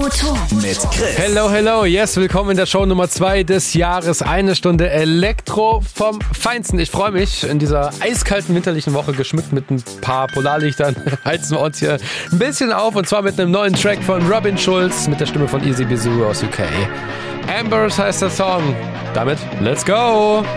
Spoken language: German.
Elektro mit Chris. Hello, yes, willkommen in der Show Nummer 2 des Jahres. Eine Stunde Elektro vom Feinsten. Ich freue mich, in dieser eiskalten winterlichen Woche, geschmückt mit ein paar Polarlichtern, heizen wir uns hier ein bisschen auf. Und zwar mit einem neuen Track von Robin Schulz mit der Stimme von Easy Bizou aus UK. Ambers heißt der Song. Damit, let's go!